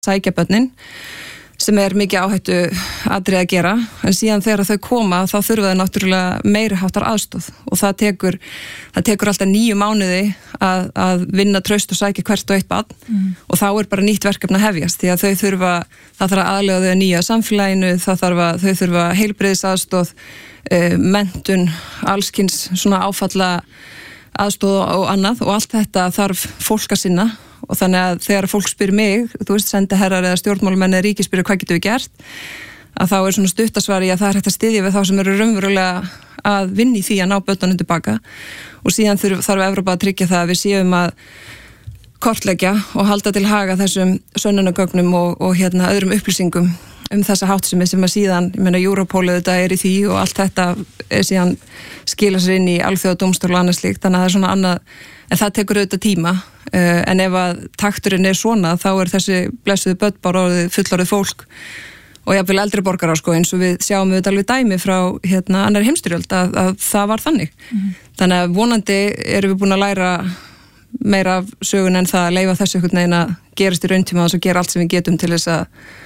sækja börnin sem mikið áhættu atriði að gera, en síðan þegar þau koma þá þurfa þau náttúrulega meiri háttar aðstoð og það tekur alltaf 9 mánuði að vinna traust og sækja hvert og eitt barn og þá bara nýtt verkefni að hefjast því að það þarf að aðlega þau að nýja samfélaginu, þau þurfa heilbrigðisaðstoð, menntun, allskins svona áfalla aðstoð og annað og allt þetta þarf fólk að sinna. Og þannig að þegar fólk spyr mig, þú veist, sendiherrar eða stjórnmálamenn eða ríki spyrir hvað getum við gert, að þá svona stuttasvari að það hægt að styðja við þá sem eru raunverulega að vinna í því að ná börnunum tilbaka og síðan þarf Evrópa að tryggja það að við séum að kortleggja og halda til haga þessum sönnunargögnum og öðrum upplýsingum þessa háttsemi sem að síðan, ég meina Europol þetta í því og allt þetta síðan skila sér inn í alþjóðadómstól og annað slíkt, þannig að það svona annað, en það tekur auðvitað tíma, en ef að takturinn svona, þá þessi blessuðu börn bara fullorðið fólk og jafnvel eldri borgarar sko, eins og við sjáum auðvitað alveg dæmi frá annarri heimsstyrjöld að það var þannig. Þannig að vonandi erum við búin að læra meira af sögun en það að leyfa þessu einhvern veginn að gerast í rauntíma og gera allt sem við getum til þess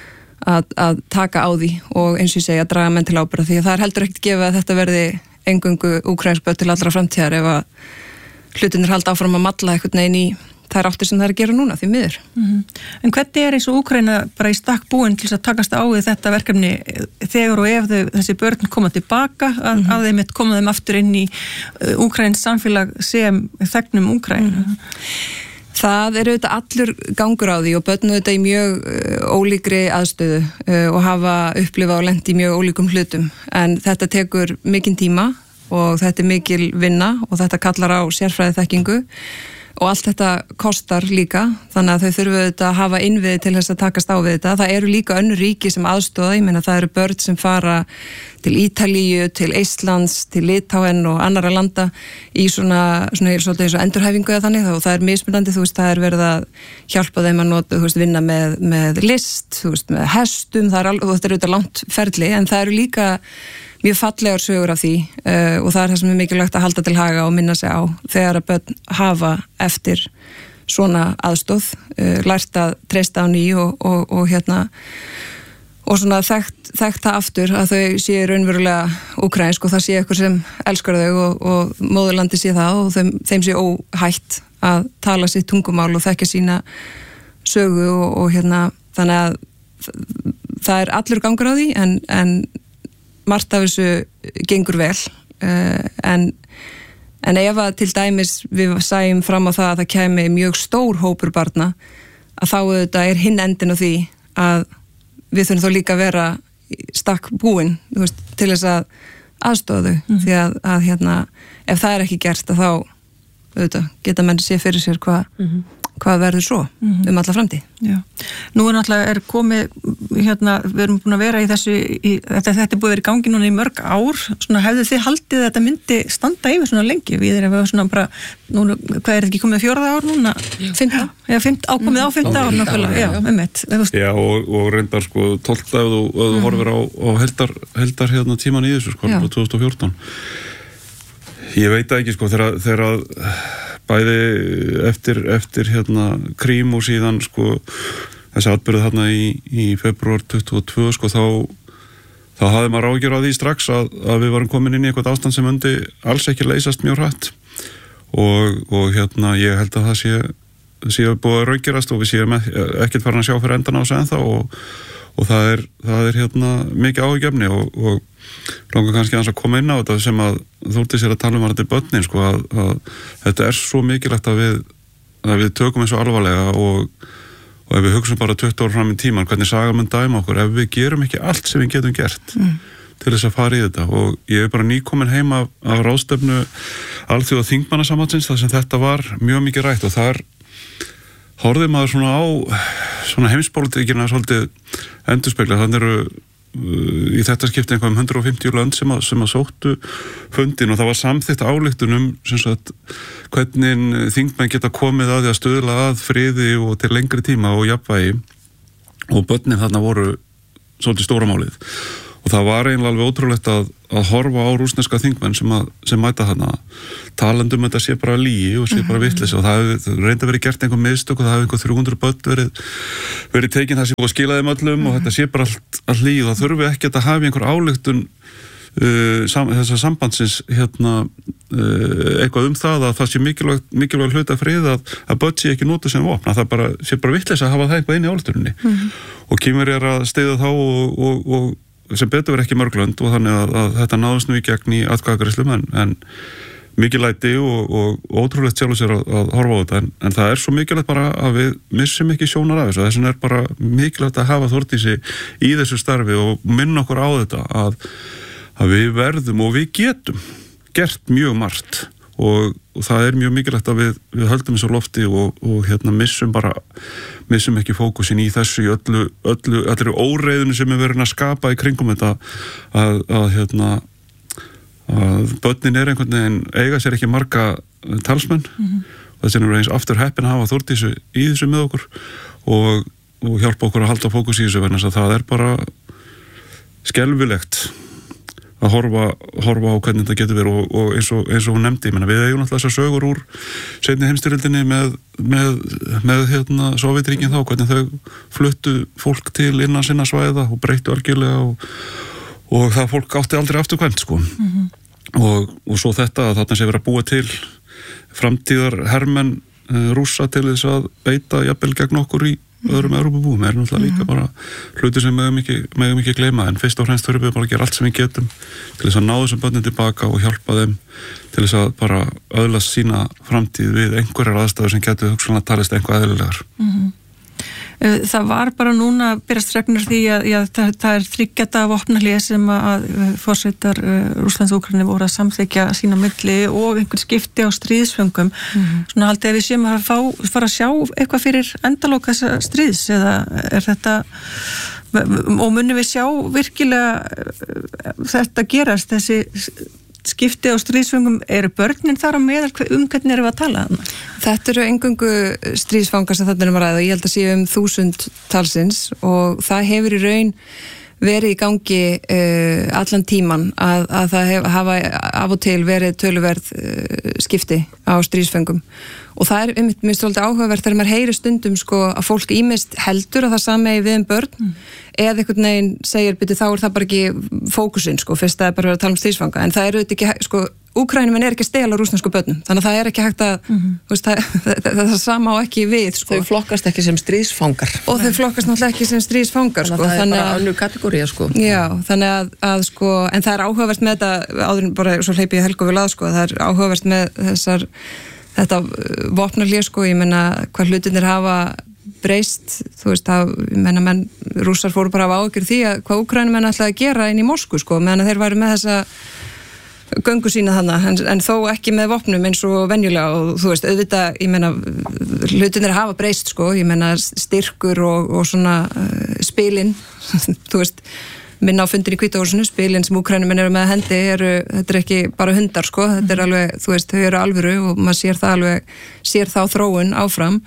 að taka á því og eins og ég segja að draga menn til ábyrgðar því að það heldur ekkert gefið að þetta verði eingöngu úkraínsk börn til allra framtíðar ef að hlutinir halda áfram að malla einhvern veginn í þær áttir sem það að gera núna því miður. En hvernig eins og Úkraína bara í stakk búin til að takast á við þetta verkefni þegar og ef þessi börn koma tilbaka að þeim koma þeim aftur inn í Úkraíns samfélag sem þegnum Úkraínu? Það auðvitað allur gangur á því og börn auðvitað í mjög ólíkri aðstöðu og hafa upplifað og lent í mjög ólíkum hlutum en þetta tekur mikinn tíma og þetta mikil vinna og þetta kallar á sérfræði þekkingu og allt þetta kostar líka þannig að þau þurfu auðvitað að hafa innviði til þess að takast á við þetta. Það eru líka önnur ríki sem aðstoða, ég meina það eru börn sem fara til Ítalíu, til Eistlands, til Litáen og annarra landa í svona svolítið eins og endurhæfingu eða þannig og það mismunandi, þú veist, það verið að hjálpa þeim að nota, þú veist, vinna með list, þú veist, með hestum, það og þetta auðvitað langt ferli en það eru líka mjög fallegar sögur af því og það það sem mikilvægt að halda til haga og minna sig á þegar að börn hafa eftir svona aðstoð, lært að treysta á ný og svona þekkt það aftur að þau séu raunverulega úkraínsk og það sé eitthvað sem elskar þau og móðurlandi sé það og þeim sé óhætt að tala sitt tungumál og þekkja sína sögu og þannig að það allur gangur á því en margt af þessu gengur vel en ef að til dæmis við sæjum fram á það að það kæmi mjög stór hópur barna að þá auðvitað hinn endin á því að við þurfum þá líka að vera stakk búin veist, til þess að aðstofa þau því að ef það ekki gert að þá auðvitað geta menn sé fyrir sér hvað verður svo alla framtíð. Já. Nú náttúrulega komið, við erum búin að vera í þessu, þetta búið að vera í gangi núna í mörg ár, svona hefðu þið haldið að þetta myndi standa yfir svona lengi, við erum svona bara, núna, hvað þetta ekki komið 4. ár núna? 5. Já, ákomið á 5. ár náttúrulega, já, einmitt. Já, og reyndar sko 12. ef þú horfir á heldar tíman í þessu sko, 2014. Ég veit ekki sko, þegar bæði eftir Krím og síðan sko þessi atburð þarna í febrúar 22 sko þá hafði maður áhyggjur á því strax að við varum komin inn í eitthvað ástand sem myndi alls ekki leysast mjög hratt og ég held að það sé búið að raungerast og við séum ekkert farin að sjá fyrir endan á þessu ennþá og það er mikið áhyggjefni og langar kannski að koma inn á þetta sem að Þórdís að tala um þetta börnin sko að þetta svo mikilvægt að við tökum þessu alvarlega og ef við hugsum bara 20 ára fram í tíman hvernig saga mun dæma okkur ef við gerum ekki allt sem við getum gert til þess að fara í þetta og ég bara nýkomin heim af ráðstefnu alþjóða þingmannasambandsins þar sem þetta var mjög mikið rætt og þar horfði maður svona á svona heimspólitíkina svolítið endurspegla þannig eru í þetta skipti einhverjum 150 lönd sem að sóttu fundin og það var samþykkt ályktun hvernig þingmenn geta komið að því að stuðla að friði og til lengri tíma og jafnvægi og börnin þarna voru svolítið stóra málið og það var eiginlega alveg ótrúlegt að horfa á rússneska þingmenn sem mæta þarna talandum þetta sé bara lygi og sé bara vitleysi og það hefur reyndað verið gert einhver mistök og það hefur einhver 300 börn verið tekin það sé búið að skila þeim öllum og þetta sé bara allt lygi og það þurfi ekki að hafa einhver ályktun þessar sambandsins eitthvað það að það sé mikilvæg hluta frið að börn sé ekki notuð sem vopn að það bara sé bara vitleysi að hafa það eitthvað inn í ályktuninni og Kínverjar að styðja þá og sem betur verið ekki mörglönd og þannig að þetta náðist nú í gegn í atkvæðagreiðslum en mikið læti og ótrúlegt sjálf sér að horfa á þetta en það svo mikilvægt bara að við missum ekki sjónar af þessu þess vegna bara mikilvægt að hafa Þórdísi í þessu starfi og minna okkur á þetta að við verðum og við getum gert mjög margt og það mjög mikilvægt að við höldum þessu lofti og missum ekki fókusin í þessu í allri óreiðinu sem verið að skapa í kringum þetta að börnin einhvern veginn eiga sér ekki marga talsmenn og þess vegna eins aftur heppin að hafa Þórdísu í þessu með okkur og hjálpa okkur að halda fókus í þessu vegna þess að það bara skelfilegt að horfa á hvernig þetta getur verið og eins og hún nefndi, við eigum alltaf þessar sögur úr seinni heimsstyrjöldinni með Sovétríkin þá, hvernig þau fluttu fólk til innan sinna svæða og breyttu algjörlega og það fólk átti aldrei afturkvæmt sko. Og svo þetta að þarna sé verið að búa til framtíðar hermenn Rússa til þess að beita jafnvel gegn okkur í öðrum Evrópubúum náttúrulega líka bara hluti sem megum ekki gleyma en fyrst og fremst þurfum við bara að gera allt sem við getum til þess að ná þessum börnin tilbaka og hjálpa þeim til þess að bara öðlast sína framtíð við einhverjar aðstæður sem getur hugsanlega talist einhvað eðlilegar. Það var bara núna að byrjast regnur því að það 3 daga vopnahlé sem að forsetar Rússlands og Úkraínu voru að samþykkja sína milli og einhvern skipti á stríðsföngum. Svona haldið að við séum að fara að sjá eitthvað fyrir endalok þessa stríðs eða þetta og munum við sjá virkilega þetta gerast þessi skipti á stríðsföngum, eru börnin þar á meðal hvernig erum við að tala þarna? Þetta eru eingöngu stríðsfangar sem þarna að ræða og ég held að séu 1000 talsins og það hefur í raun verið í gangi allan tíman að það hafa af og til verið töluverð skipti á stríðsföngum og það mér svolítið áhugavert þegar maður heyri stundum sko að fólk ýmist heldur að það sami við börn eða einhvern veginn segir byrju þá það bara ekki fókusinn sko fyrst að bara vera að tala stríðsfanga en það auðvitað ekki sko Úkraínumenn ekki að stela rússnesku börnum þannig að það ekki hægt að það sama á ekki við sko. Þau flokkast ekki sem stríðsfangar og þau flokkast náttúrulega ekki sem stríðsfangar sko. Þannig að það bara önnur kategóría sko. Já, þannig að sko en það áhugavert með þetta áður bara svo hleypi ég Helgu vel að sko það áhugavert með þetta vopnahlé sko ég meina hvað hlutirnir hafa breyst þú veist að menn rússar fóru bara af áhyggjur því að hvað Úkraínumenn ætlaði að gera inn í Moskvu sko meðan þeir væru með þessa göngu sína þarna, en þó ekki með vopnum eins og venjulega og þú veist, auðvitað, ég meina, hlutinir hafa breyst sko, ég meina styrkur og svona spilin, þú veist, minna á fundin í Hvítahúsinu, spilin sem Úkraínumenn eru með hendi þetta ekki bara hundar sko, þetta alveg, þú veist, þau eru alvöru og maður sér það alveg, sér þá þróun áfram.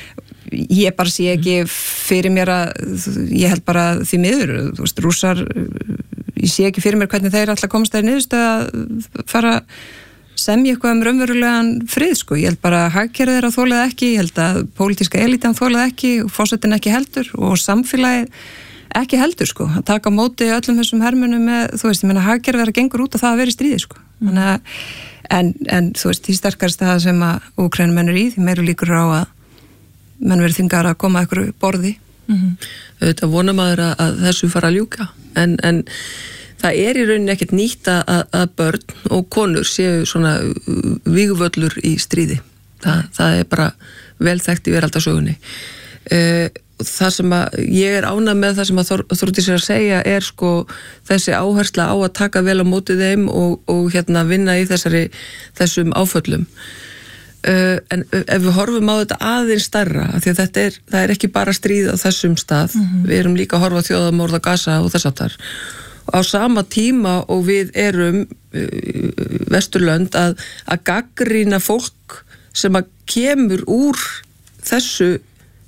Ég bara sé ekki fyrir mér ég held bara því miður, þú veist, rússar ég sé ekki fyrir mér hvernig þeir alltaf komast þeir niðurst að fara semja eitthvað raunverulegan frið sko, ég held bara að hagkerfið þeirra þolið ekki, ég held að pólitíska elítan þolið ekki og forsetinn ekki heldur og samfélagið ekki heldur sko, að taka á móti öllum þessum hermunum með, þú veist, ég meina hagkerfið þeirra gengur út og það að vera í stríði sko, þannig að en þú veist, því sterkast það sem að Úkraínumenn eru í, því meiru líkur á að menn verið þyngar að koma að einhverju borði. Þetta vonar maður að þessu fara að ljúka en það í rauninni ekkert nýtt að börn og konur séu svona vígvöllur í stríði. Það bara vel þekkt í veraldarsögunni. Það sem að ég ánægð með það sem að Þórdís að segja sko þessi áhersla á að taka vel á móti þeim og vinna í þessum áföllum. En ef við horfum á þetta aðeins stærra, af því að það ekki bara stríð á þessum stað, við erum líka að horfa á þjóðamorð á Gaza og þess aftar. Á sama tíma og við erum Vesturlönd að gagnrýna fólk sem að kemur úr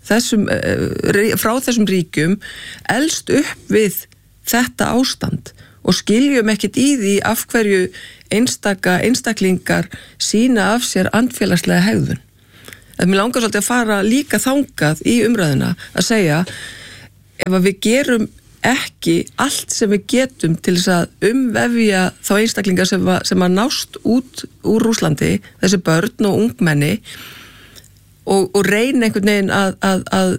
frá þessum ríkjum elst upp við þetta ástand og skiljum ekkit í því af hverju einstaklingar sína af sér andfélagslega hegðun. En mér langar svolítið að fara líka þangað í umræðuna að segja ef að við gerum ekki allt sem við getum til þess að umvefja þá einstaklingar sem að nást út úr Rússlandi, þessi börn og ungmenni og reyna einhvern veginn að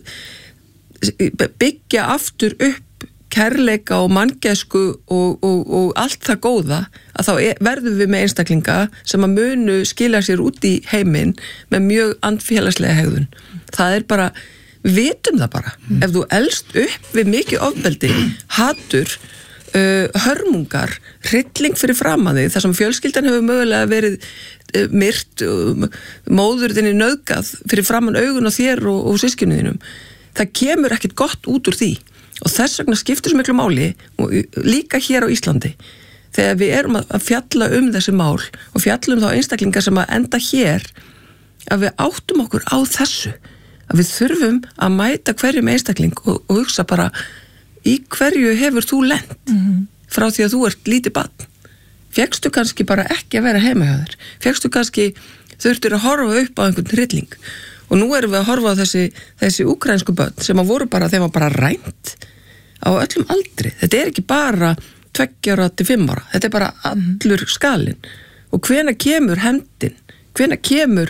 byggja aftur upp kærleika og manngæsku og allt það góða að þá verðum við með einstaklinga sem að munu skila sér út í heiminn með mjög andfélagslega hegðun. Það er bara, við vitum það bara. Ef þú elst upp við mikið ofbeldi, hatur, hörmungar, hrylling fyrir framan þig, þar sem fjölskyldan hefur mögulega verið myrt, móðurðinni nauðgað fyrir framan augun á þér og systkinuðinum. Það kemur ekkert gott út úr því. Og þess vegna skiptir svo miklu máli og líka hér á Íslandi þegar við erum að fjalla þessi mál og fjalla þá einstaklingar sem að enda hér að við áttum okkur á þessu að við þurfum að mæta hverjum einstakling og hugsa bara í hverju hefur þú lent frá því að þú ert lítið barn. Fékkstu kannski bara ekki að vera heima hjá þér? Fékkstu kannski þurftir að horfa upp á einhvern hrylling? Og nú erum við að horfa á þessi úkraínsku börn sem að voru bara, þeim var bara rænt á öllum aldri. Þetta er ekki bara 2 ára til 5 ára. Þetta er bara allur skalinn. Og hvenær kemur hefndin? Hvenær kemur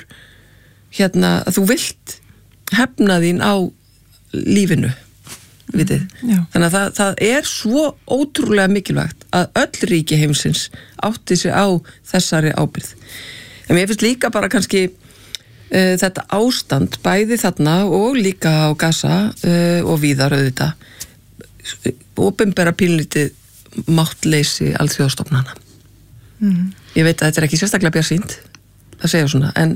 að þú vilt hefna þín á lífinu? Vitið? Þannig að það er svo ótrúlega mikilvægt að öll ríki heimsins átti sig á þessari ábyrgð. En mér finnst líka bara kannski þetta ástand bæði þarna og líka á Gaza og víðar auðvitað opinbera pínlítið máttleysi alþjóðastofnana. Ég veit að þetta er ekki sérstaklega bjarsýnt að segja svona, en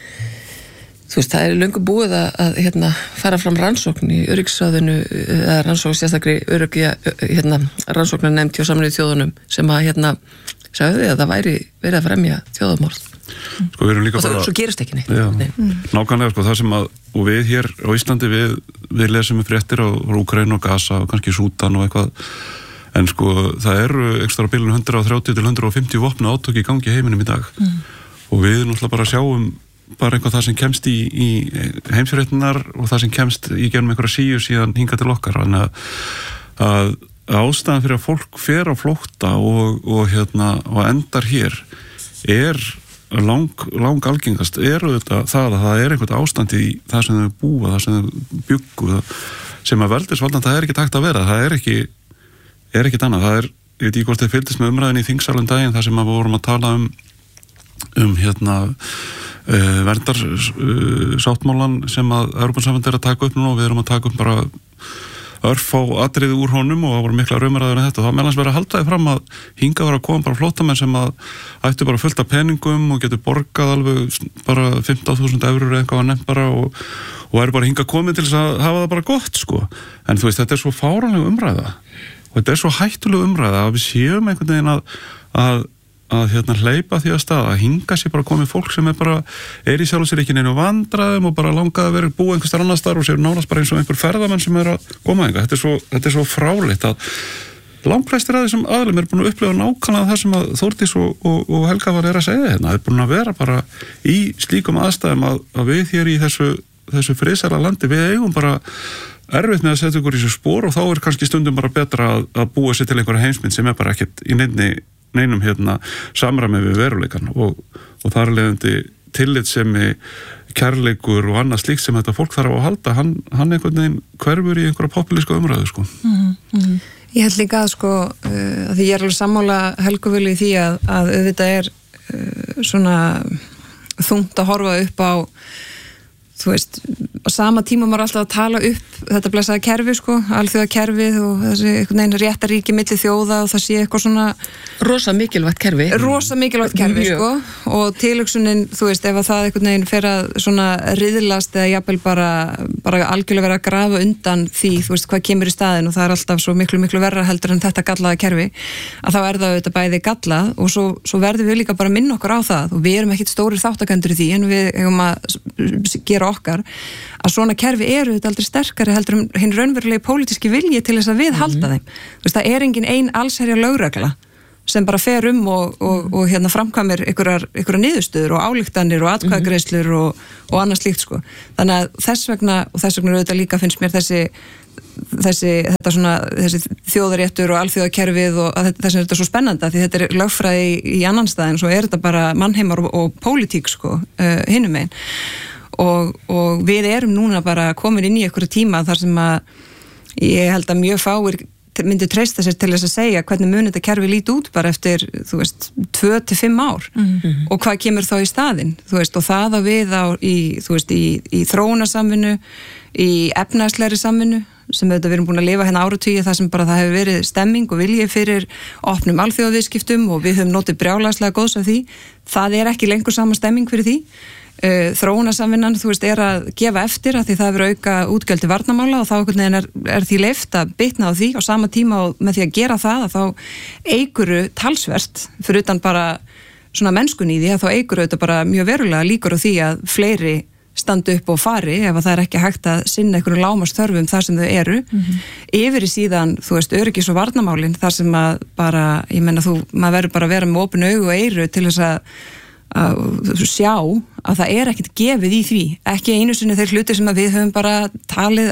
þú veist, það er löngu búið að fara fram rannsókn í öryggisráðinu eða rannsókn sérstakri rannsóknarnefnd hjá Sameinuðu þjóðunum sem að sagði að það væri verið að fremja þjóðarmorð. Sko, við erum líka bara... Svo gerist ekki neitt. Nákvæmlega, sko, það sem að, og við hér á Íslandi, við lesum fréttir á Úkraínu og Gaza og kannski Súdan og eitthvað, en sko, það eru ekstra á bilinu 130 til 150 vopna átök í gangi í heiminum í dag. Og við náttúrulega bara sjáum bara eitthvað það sem kemst í heimsfréttinar og það sem kemst í gegnum einhverja síu síðan hingað til okkar. Þannig að ástæðan fyrir að fólk fer á flótta og endar hér er lang algengast þetta það að það er einhvern ástand í það sem þau búa, það sem þau bjuggu sem að veldisvaldan, það er ekki takt að vera, það er ekki annað, það er, ég veit ekki hvort þið fylgdist með umræðin í þingsalum daginn þar sem að við vorum að tala um verndarsáttmálan sem að Evrópusambandið er að taka upp núna og við erum að taka upp bara örfá atriði úr honum og það voru mikla raumræður en þetta. Það meðlans verið að halda þið fram að hingað var að koma bara flóttamenn sem að ættu bara fullt af peningum og getur borgað alveg bara 15.000 eurur eða eitthvað að nefn bara og eru bara hingað komið til þess að hafa það bara gott, sko. En þú veist, þetta er svo fáránleg umræða og þetta er svo hættuleg umræða að við séum einhvern veginn að hleypa því að stað að hinga sér bara komið fólk sem er í sjálf sér ekki neinu vandræðum og bara langað að vera búið einhvers annar staðar og sér nánast bara eins og einhver ferðamenn sem er að koma einhver. Þetta er svo fráleitt að langflestir af þessum aðlum er búin að upplifa nákvæmlega það sem að Þórdís og Helga var að segja hérna. Það er búin að vera bara í slíkum aðstæðum að við hér í þessu friðsæla landi, við eigum bara erfitt með að setja ykkur í þessu spór og þá er kannski stundum bara betra að búa sér til einhverja heimsmynd sem er bara ekkert í neinum samræmi við veruleikan og þar leiðandi tillitssemi, kærleikur og annað slíkt sem þetta fólk þarf að halda, hann einhvern veginn hverfur í einhverja populíska umræðu, sko. Ég held líka að, sko, að því ég er alveg sammála Helgu Völu í því að auðvitað er svona þungt að horfa upp á, þú veist, á sama tíma maður alltaf að tala upp þetta blessaða kerfi, sko, alþjóða kerfið og þessi einhvern veginn réttaríki milli þjóða og það sé eitthvað svona rosa mikilvægt kerfi, sko, og tilhugsunin, þú veist, ef að það einhvern veginn fer að svona riðlast eða jafnvel bara algjörlega vera að grafa undan því, þú veist, hvað kemur í staðinn og það er alltaf svo miklu verra heldur en þetta gallaða kerfi, að þá er það auðvitað bæði gallað og svo verðum við líka bara að minna okkur á það og við erum ekkit stórir þáttakendur í því en við eigum að gera náttúra okkar, að svona kerfi eru þetta aldrei sterkari heldur hinn raunverulegi pólitíski vilji til þess að við halda þeim. Það engin ein allsherjar lögregla sem bara fer og hérna framkvæmir einhverjar niðurstöður og ályktanir og atkvæðagreiðslur og annað slíkt sko. Þannig að þess vegna auðvitað líka finnst mér þessi þjóðaréttur og alþjóðakerfið og þess að þetta er svo spennandi því þetta er lögfræði í annan staðin svo er þetta bara mannheimar og pólitík sko, hinum megin og við erum núna bara komin inn í einhverju tíma þar sem að ég held að mjög fáir myndi treysta sér til þess að segja hvernig mun þetta kerfi líti út bara eftir, 2-5 ár og hvað kemur þá í staðinn, og það að við í þróunarsamvinnu, í efnahagslegri samvinnu sem við erum búin að lifa hérna áratugi þar sem bara það hefur verið stemming og vilji fyrir opnum alþjóðaviðskiptum og við höfum notið brjálæðslega góðs af því, það er ekki lengur sama stemming fyrir því. Þróunarsamvinnan, er að gefa eftir að því það verður auka útgjöld til varnarmála og þá einhvern veginn er því leyft að bitna á því á sama tíma og með því að gera það að þá eykuru talsvert fyrir utan bara svona menskun í því að þá eykuru auðvitað bara mjög verulega líkur á því að fleiri standa upp og fari ef að það er ekki hægt að sinna einhverju lágmarksþörfum þar sem þau eru yfir í síðan, öryggis og varnarmálin þar sem að bara, ég menna maður verður bara að vera með opin augu og eyru til þess að sjá að það er ekkert gefið í því, ekki einu sinni þeir hluti sem að við höfum bara talið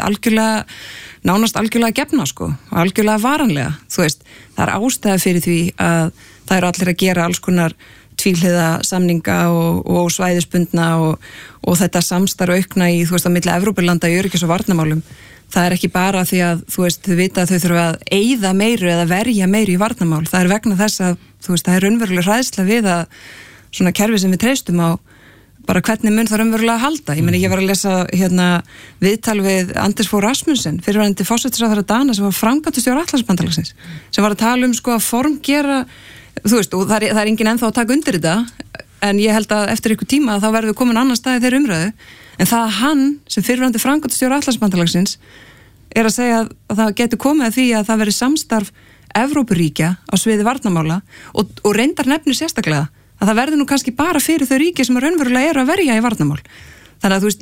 nánast algjörlega gefna sko, algjörlega varanlega, það er ástæða fyrir því að það eru allir að gera alls konar tvíhliða samninga og svæðisbundna og þetta samstarf aukna í, á milli Evrópulanda í öryggis og varnarmálum, það er ekki bara því að, þau vita að þau þurfa að eyða meiru eða verja meiru í varnarmál, það er vegna þess að, það er raunverulega hræðsla við að svona kerfi sem við treystum á bara hvernig mun það raunverulega að halda. Ég meni, ég var að lesa viðtal við Anders Fogh Rasmussen, fyrirverandi forsætisráðherra Dana sem var framkvæmdastjóri Atlantshafsbandalagsins, sem var að tala sko að formgera, og það er enginn ennþá að taka undir þetta, en ég held að eftir ykkur tíma þá verðum við komin annan stað í þeirri umræðu, en það að hann sem fyrirverandi framkvæmdastjóri Atlantshafsbandalagsins er að segja að það getur komið að því að það veri samstarf Evrópuríkja á sviði varnarmála og reyndar nefnir sérstaklega að það verður nú kannski bara fyrir þau ríki sem raunverulega eru að verja í varnarmál. Þannig að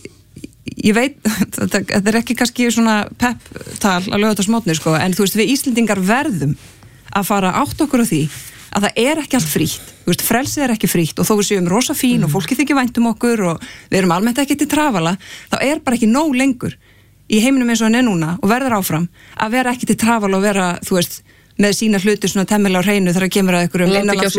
ég veit, þetta er ekki kannski svona pepp-tal að laugardagsmótni sko, en við Íslendingar verðum að fara átt okkur á því að það er ekki allt frítt. Frelsið er ekki frítt og þó við séum rosa fín og fólki þykir vænt okkur og við erum almennt ekki til trafala, þá er bara ekki nóg lengur í heiminum eins og hann er núna og verður áfram að vera ekki til trafala og vera, með sína hluti svona temmilega á hreinu þegar kemur að ykkur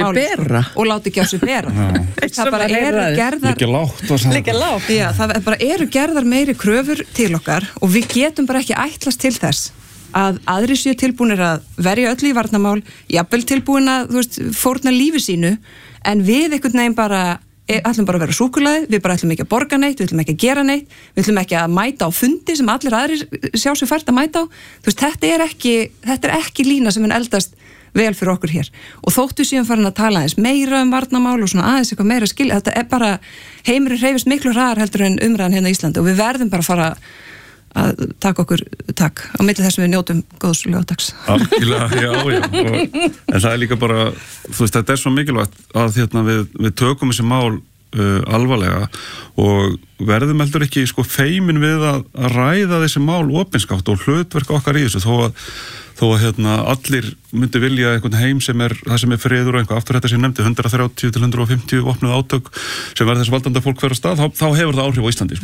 og láti ekki á sig bera það bara eru gerðar líka lágt, já, það bara eru gerðar meiri kröfur til okkar og við getum bara ekki ætlast til þess að aðri séu tilbúinir að verja öllu í varnarmál, jafnvel tilbúin að fórna lífi sínu en við einhvern veginn bara ætlum bara að vera súkkulaði, við bara ætlum ekki að borga neitt, við ætlum ekki að gera neitt, við ætlum ekki að mæta á fundi sem allir aðrir sjá sig fært að mæta á, þetta er ekki lína sem eldast vel fyrir okkur hér og þóttu síðan farin að tala aðeins meira varnarmál og svona aðeins eitthvað meira skilja, þetta er bara, heimurinn hreyfist miklu hraðar heldur en umræðan hérna í Íslandi og við verðum bara að fara að taka okkur takk á milli þess að við njótum góðs lögdags. Algjörlega, já. En það er líka bara, þetta er svo mikilvægt að við tökum þessi mál alvarlega og verðum heldur ekki feimin við að ræða þessi mál opinskátt og hlutverk okkar í þessu þó að allir myndi vilja einhvern heim sem er friður og einhver aftur þetta sem nefndi 130 til 150 vopnuð átök sem verður þess valdanda fólk hver á stað þá hefur það áhrif á Íslandi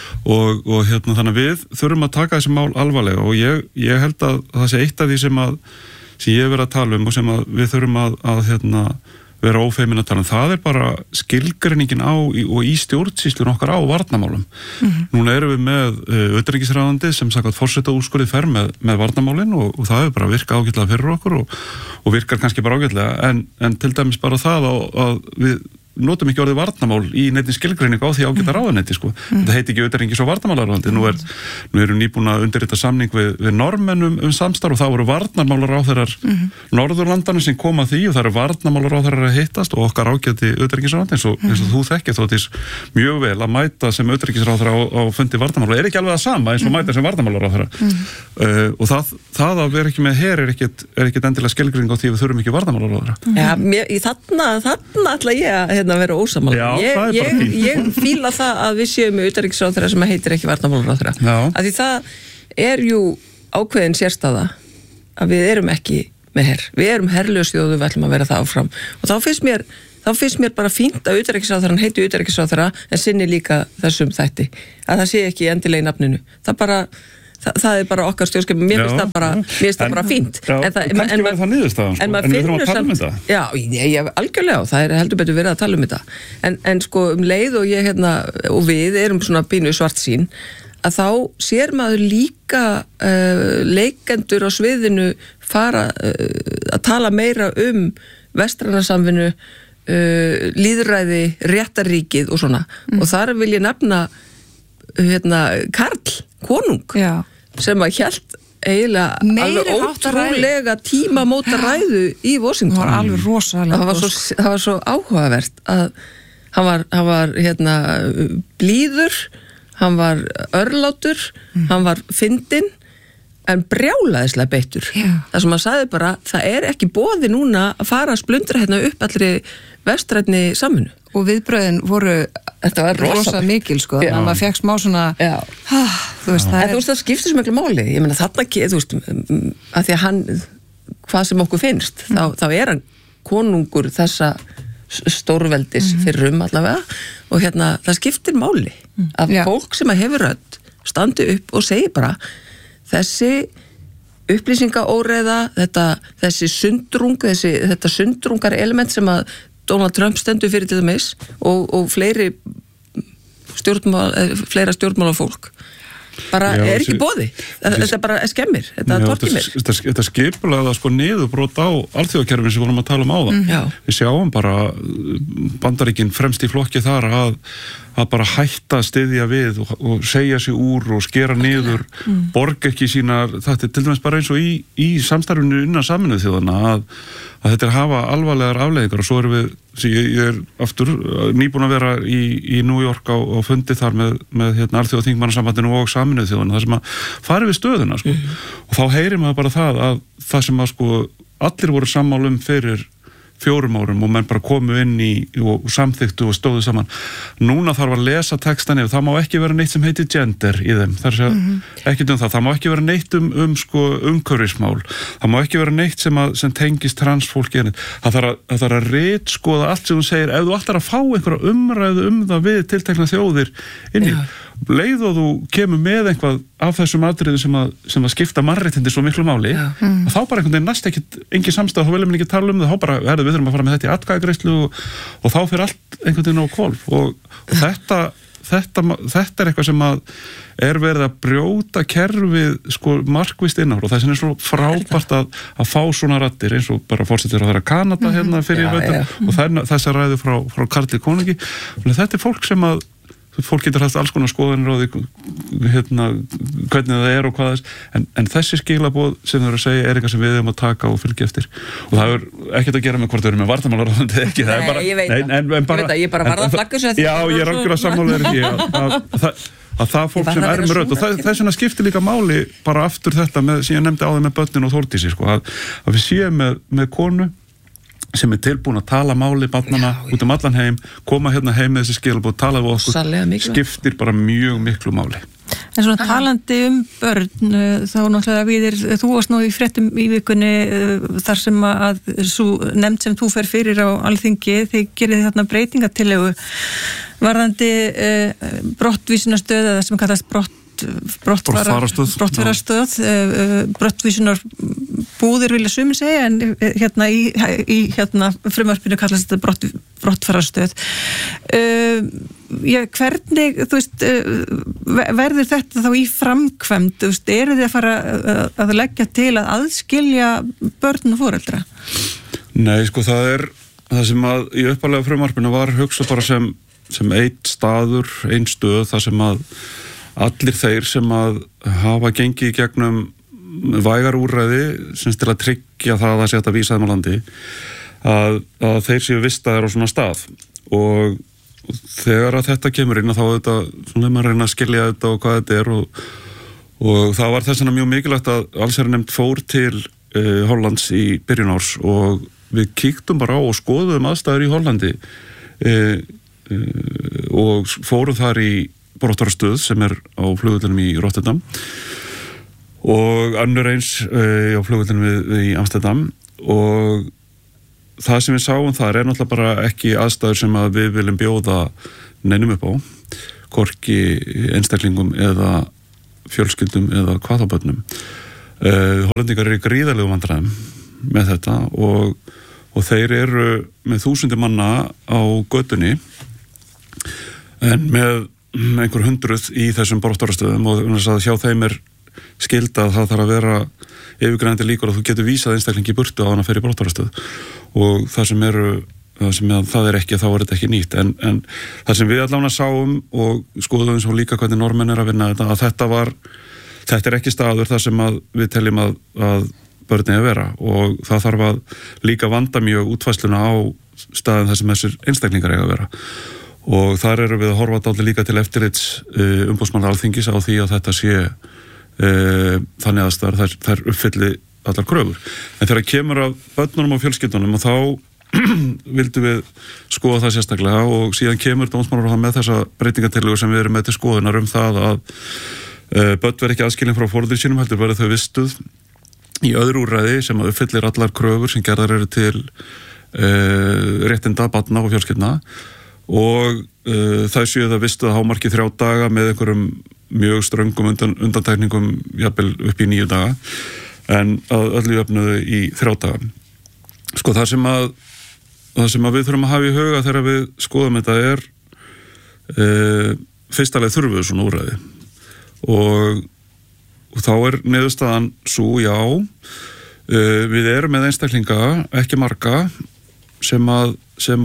og þannig að við þurfum að taka þessi mál alvarlega og ég held að það sé eitt af því sem ég hef verið að tala og sem við þurfum að vera ófeimin að tala það er bara skilgreiningin á og í stjórnsýslun okkar á varnarmálum. Núna erum við með utanríkisráðandi sem sagt forsetaúrskurðið fer með varnarmálin og það hefur bara virkað ágætlega fyrir okkur og virkar kannski bara ágætlega en til dæmis bara það að við notum ekki orðið varnarmál í neitt skilgreining á því ágæta ráðuneyti þetta heiti ekki utanríkis og varnarmálaráðandi nú erum nýbúin að undirrita samning við Norðmennum samstarf og það voru varnarmálaráðherrar Norðurlandana sem koma því og það eru varnarmálaráðherrar að hittast og okkar ágæti utanríkisráðandi eins og þú þekkir þóttis mjög vel að mæta sem utanríkisráðherra á fundi varnarmála er ekki alveg það sama eins og mæta sem varnarmálaráðherra og það að vera ekki með her er ekkit endilega skilgreining á því við þurfum ekki varnarmálaráðherra. Ja, þarna ætla ég vera ósammála. Já, það er bara fínt. Ég fíla það að við séum með utanríkisráðherra sem heitir ekki varnarmálaráðherra. Af því það jú ákveðin sérstaða að við erum ekki með herr. Við erum herlaus þjóð, við ætlum að vera það áfram. Og þá finnst mér bara fínt að utanríkisráðherrann heiti utanríkisráðherra en sinni líka þessum þætti. Að það sé ekki endilega í nafninu. Það er bara okkar stjórnskipun, mér finnst það bara fínt. Kannski verður það niðurstaðan, sko, en við þurfum að tala um þetta. Já, algjörlega, það er heldur betur verið að tala um þetta. En sko leið og ég og við erum svona pínu svartsýn, að þá sér maður líka leikendur á sviðinu fara að tala meira vestræna samvinnu, lýðræði, réttarríkið og svona. Og þar vil ég nefna Karl, konung, sem að hélt eiginlega alveg ótrúlega tímamóta ræðu í Washington. Það var alveg rosalega. Það var svo áhugavert að hann var blíður, hann var örlátur, hann var fyndinn, en brjálæðislega beittur. Það sem hann sagði bara, það er ekki boði núna að fara að splundra upp allri vestrænni samvinnu. Og viðbröðin voru rosa mikil, sko, þannig að maður fekk smá svona það skiptir svo miklu máli, ég meina þarna að því að hann, hvað sem okkur finnst, þá er hann konungur þessa stórveldis fyrrum allavega, og það skiptir máli að fólk sem að hefur rödd standi upp og segi bara þessi upplýsingaóreiða, þessi sundrung, þetta sundrungar element sem að Donald Trump stendur fyrir til dæmis og fleira stjórnmálafólk bara er ekki boði. Þetta bara skemmir, þetta torkir mér. Þetta skipulega sko niðurbrot á alþjóðakerfinu sem vorum að tala um áðan. Við sjáum bara Bandaríkin fremst í flokki þar að bara hætta að styðja við og segja sig úr og skera niður, borga ekki sínar, þetta til dæmis bara eins og í samstarfinu innan Sameinuðu þjóðanna að þetta hafa alvarlegar afleiðingar og svo erum við, ég er aftur nýbúin að vera í New York á fundi þar með Alþjóðaþingmannasambandinu og Sameinuðu þjóðanna, það sem að fara við stöðuna, sko. Og þá heyrir maður bara það sem að sko allir voru sammála fyrir 4 árum og menn bara komu inn og samþyktu og stóðu saman. Núna þarf að lesa textan yfir, það má ekki vera neitt sem heitir gender í þeim, það er ekki það má ekki vera neitt sko umhverfismál, það má ekki vera neitt sem tengist transfólki, það þarf að ritskoða allt sem þú segir, ef þú ætlar að fá einhverja umræðu það við tiltekna þjóðir inni, leið og þú kemur með eitthvað af þessum atriði sem að skipta mannréttindi svo miklu máli, þá bara einhvern veginn næst engin samstæð, þá viljum við ekki tala um það, þá bara, við þurfum að fara með þetta í atkvæðagreiðslu og þá fyrir allt einhvern veginn á hvolf og þetta er eitthvað sem að er verið að brjóta kerfið sko markvisst inn á og það er svo frábært að fá svona raddir eins og bara fórsetir á þeirra Kanada fyrir og þessar ræðu frá Karli konungi, þetta er fólk sem að fólk getur haft alls konar skoðanir á því hvernig það er og hvað en þessi skilaboð sem þau eru að segja er eitthvað sem við höfum að taka og fylgja eftir og það er ekkert að gera með hvort þau eru með varnarmálaráðuneyti ekki, það er bara ég veit ég bara varða flaggur já, ég er algjörlega sammálaður í að það fólk sem er með rödd og það er svona skiptir líka máli bara aftur þetta sem ég nefndi á því með börnin og Þórdísi sko, að við séum með konu sem er tilbúin að tala máli barnana út allan heim, koma heim með þessi skilabóð, tala við okkur, skiptir bara mjög miklu máli. En svona talandi börn, þá náttúrulega þú varst nú í fréttum í vikunni þar sem að nefnd sem þú fer fyrir á Alþingi, þið gerið þarna breytingatillögu varðandi brottvísunarstöð eða sem kallast brottfarastöð brottvísunar búðir vilja sumir segja en í frumvarpinu kallast þetta brottfarastöð hvernig þú veist verður þetta þá í framkvæmd eru þið að fara að leggja til að aðskilja börn og foreldra? Nei, sko það er það sem að í upphaflega frumvarpinu var hugsað bara sem einn staður, einn stöð þar sem að allir þeir sem að hafa gengið í gegnum vægar úrræði sem til að tryggja það að setja vísa þeim á landi að þeir séu vistaðir á svona stað og þegar að þetta kemur inn þá þetta, svona maður reyna að skilja þetta og hvað þetta er og það var þess vegna mjög mikilvægt að allsherjarnefnd fór til Hollands í byrjun árs og við kíktum bara á og skoðum aðstæður í Hollandi og fórum þar í brottfarastöð sem á flugvöllunum í Rotterdam og önnur eins á flugvöllunum í Amsterdam og það sem við sáum þar náttúrulega bara ekki aðstæður sem að við viljum bjóða neinum upp á, hvorki einstaklingum eða fjölskyldum eða hvað á börnum. Hollendingar eru í gríðarlegu vandræðum með þetta og þeir eru með 1000 manna á götunni en með einhver 100 í þessum brottfarastöðum og hjá þeim skylda að það þarf að vera yfirgreinandi líkur að þú getur vísað einstaklingi í burtu á hana fyrir brottfarastöð og það sem það ekki, þá þetta ekki nýtt en það sem við allavega sáum og skoðum svo líka hvernig normenn að vinna þetta, að þetta ekki staður þar sem við teljum að börni að vera og það þarf að líka vanda mjög útfærsluna á staðin þar sem þessir einstaklingar eiga að vera og þar erum við að horfa dálítið líka til eftirlits umboðsmanns Alþingis á því að þetta sé þannig aðstæður þær uppfylli allar kröfur. En þegar kemur af börnunum og fjölskyldunum og þá vildum við skoða það sérstaklega og síðan kemur dómsmálaráðherra með þessa breytingatillögu sem við erum með til skoðunar það að börn verði ekki aðskilin frá foreldri sínum heldur verði þau vistuð í öðru úrræði sem uppfyllir allar kröfur sem gerðar eru til réttinda barna og fjölskyldna og það séu það vistuð hámarki 3 daga með einhverjum mjög ströngum undantekningum jafnvel upp í 9 daga en að öllu jöfnuðu í 3 daga. Sko það sem að við þurfum að hafa í huga þegar við skoðum þetta fyrst alveg þurfum við svona úrræði og þá niðurstaðan svo já við erum með einstaklinga ekki marga sem að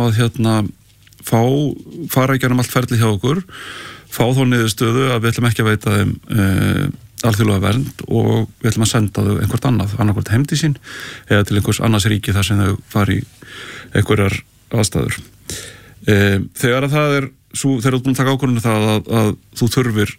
fara ekki um allt ferli hjá okkur fá þó niðurstöðu að við ætlum ekki að veita þeim alþjóðlega vernd og við ætlum að senda þau einhvert annarkvort heim til sín eða til einhvers annars ríki þar sem þau fari í einhverjar aðstæður. Þegar það þegar þú búin að taka ákvörðun það að þú þurfir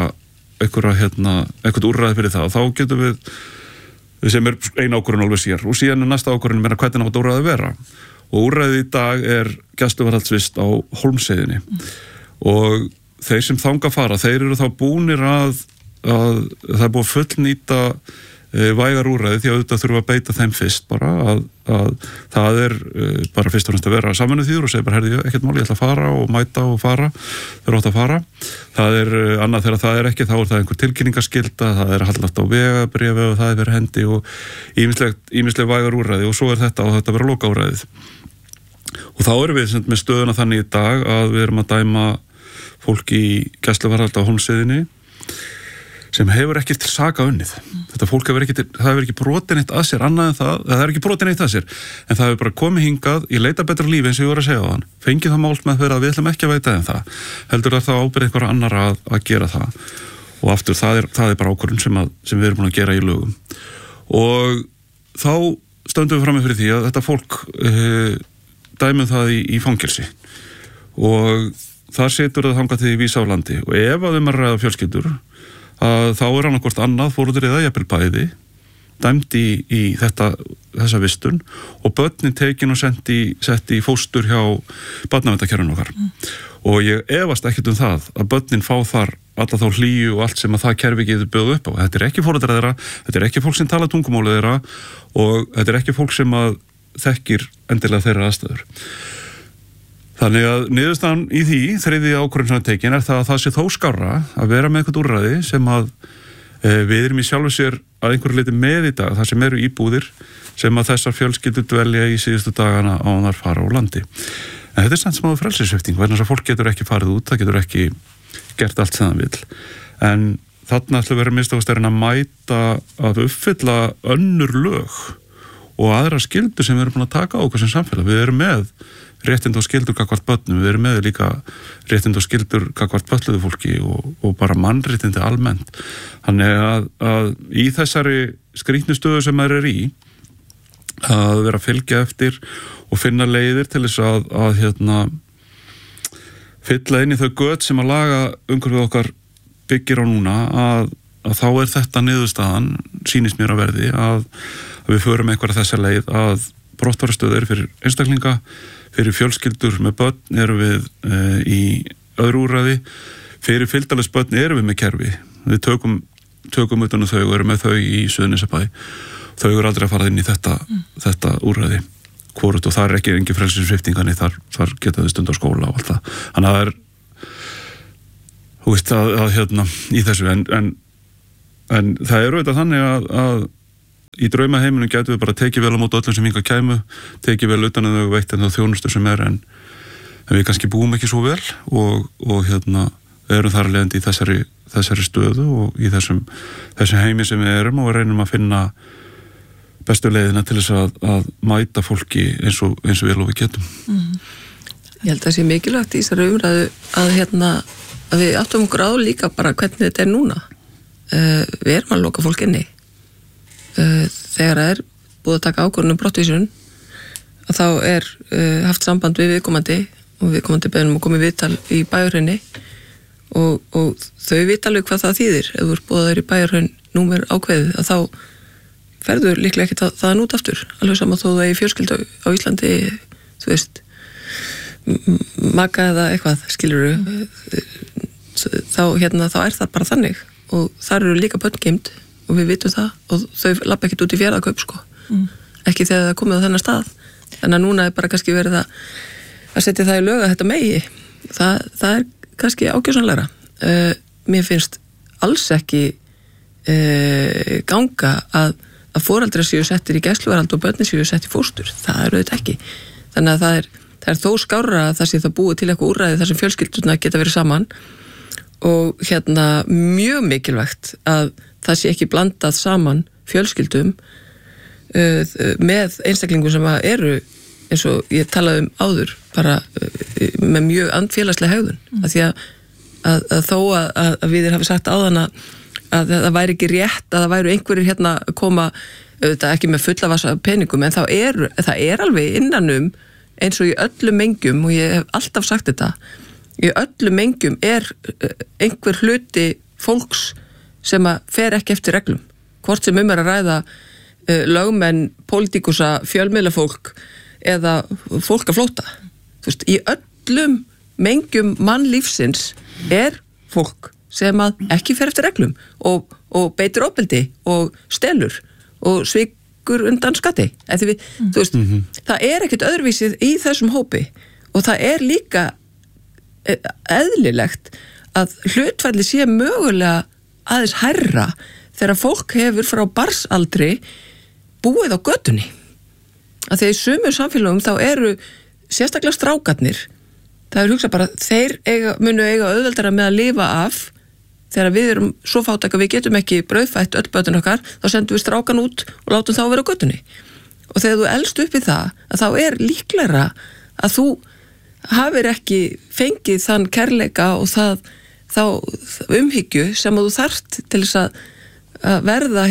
einhvert úrræði fyrir það, þá getum við sem ein ákvörðun alveg sér og síðan næsta ákvörðun hvernig á þetta úrræði vera og úrræði í dag gæsluvarðhaldsvist á Hólmsheiðinni og þeir sem þangað fara, þeir eru þá búnir að það búið að fullnýta vægar úrræði því að auðvitað þurfa að beita þeim fyrst bara að það bara fyrst og næst að vera samvinnu þýður og segja bara herði ekkert mál, ég ætla að fara og mæta og fara þeir átt að fara. Það annað þegar það ekki, þá það einhver tilkynningaskylda, það hallast á vegabréfi og það verið hendi og ýmisleg vægar úrræði og svo þetta og þetta vera loka úrræðið. Og þá erum við með stöðuna þannig í dag að við erum að dæma fólk í gæsluvarðhald á Hólmsheiðinni sem hefur ekki til saka unnið. Þetta fólk hefur ekki brotið neitt að sér annað en það er ekki brotið neitt að sér en það hefur bara komið hingað í leita betra lífi eins og ég voru að segja á þann. Fengið það máls með að við ætlum ekki að veita þeim það. Heldur það ábyrgð einhverja annarra að gera það. Og aftur það er bara ákvörðun sem við erum búin að gera í lögum. Og þá stöndum við frammi fyrir því að þetta fólk dæmum það í fangelsi. Og þar situr það þangað til í vísa á landi og ef að þeim ræða fjölskyldur þá annarkvort annað foreldri eða jafnvel bæði dæmt í þessa vistun og börnin tekin og sett í fóstur hjá barnaverndarkerfinu okkar. Og ég efast ekkert það að börnin fá þar alla þá hlýju og allt sem að það kerfi getur bjóð upp á. Þetta ekki foreldrar þeirra, þetta ekki fólk sem tala tungumálið þeirra og þetta ekki fólk sem að þekkir endilega þeirra aðstæður. Þannig að niðurstaðan í því þriðji ákvörðun sem tekin það sé þó skárra að vera með eitthvað úrræði sem að við erum í sjálfu sér að einhverju leyti með í dag, þar sem eru íbúðir sem að þessar fjölskyldur dvelja í síðustu dagana á þar fara á landi. En þetta samt smáðu frelsissvipting, vegna þess að fólk getur ekki farið út, það getur ekki gert allt sem það vill. En þarna ætlum við vera minnstofastærinn að mæta að uppfylla önnur lög og aðra skyldur sem við erum búin að taka á okkur sem samfélag. Við erum með réttindu og skyldur gagnvart börnum, við erum með líka réttindu og skyldur gagnvart fötluðu fólki og bara mannréttindi almennt. Þannig að í þessari skrýtnu stöðu sem maður í að vera að fylgja eftir og finna leiðir til þess að fylla inn í þau göt sem að laga umhverfið okkar byggir á núna að þá þetta niðurstaðan sýnist mér að verði að við förum einhverja þessa leið að brottfarastöð er fyrir einstaklinga, fyrir fjölskyldur með börn erum við í öðru úrræði, fyrir fylgdarlaus börn erum við með kerfi, við tökum utan þau og erum með þau í Suðurnesjabæ, þau eru aldrei að fara inn í þetta úrræði hvort og það er ekki engin frelsissviptingar þar geta þau stund á skóla og allt það, þannig að það er þú veist að í þessu en það er auðvitað þannig að í draumaheiminum getum við bara tekið vel á móti öllum sem hingað kæmu, tekið vel utan þau veitt en það þjónustu sem er en við kannski búum ekki svo vel og erum þar leiðandi í þessari stöðu og í þessum heimi sem við erum og reynum að finna bestu leiðina til þess að mæta fólki eins og vel og við getum. Ég held að það sé mikilvægt í þessari umræðu að við áttum okkur á líka bara hvernig þetta er núna. Við erum að loka fólk inni. Þegar það er búið að taka ákvörðun brottvísun þá er haft samband við viðkomandi og viðkomandi beðnum að koma í viðtal í bæjarhraunni og þau vita alveg hvað það þýðir ef þú ert boðaður í bæjarhraun númer ákveðið að þá ferður líklega ekki þaðan út aftur alveg sama þó það er fjölskyldu á Íslandi þú veist maka eða eitthvað skilurðu þá er það bara þannig og þar eru líka börn geimt og við vitum það og þau lappa ekkert út í fjárðakaup sko. Ekki þegar það komið á þennan stað þannig að núna er bara kannski verið að setja það í lög að þetta megi það er kannski ákjósanlegra mér finnst alls ekki ganga að foreldrar séu settir í gæsluvarðhald og börnin séu sett í fóstur, það er auðvitað ekki þannig að það er þó skárra að það sé það búið til eitthvað úrræði þar sem fjölskyldurna geta verið saman og mjög mikilvægt að það sé ekki blandað saman fjölskyldum með einstaklingum sem eru eins og ég talaði áður bara með mjög andfélagslega hegðun af því að þó að við hafi sagt áðan að það væri ekki rétt að það væru einhverjir að koma auðvitað ekki með fulla vasa peningum en það er alveg innanum eins og í öllum mengjum og ég hef alltaf sagt þetta í öllum mengjum er einhver hluti fólks sem að fer ekki eftir reglum hvort sem er að ræða lögmenn, pólitíkusa, fjölmiðlafólk eða fólk að flóta þú veist, í öllum mengjum mannlífsins er fólk sem að ekki fer eftir reglum og beitir ofbeldi og stelur og svikur undan skatti þú veist, það er ekkert öðruvísið í þessum hópi og það er líka eðlilegt að hlutfalli sé mögulega aðeins hærra þegar fólk hefur frá barnsaldri búið á götunni að þegar í sumum samfélagum þá eru sérstaklega strákarnir það er hugsað bara þeir munu eiga auðveldara með að lifa af þegar við erum svo fátæk að við getum ekki brauðfætt öll börnin okkar þá sendum við strákan út og látum þá vera á götunni og þegar þú elst upp í það að þá er líklegra að þú hafir ekki fengið þann kærleika og þá umhyggju sem þú þarft til þess að verða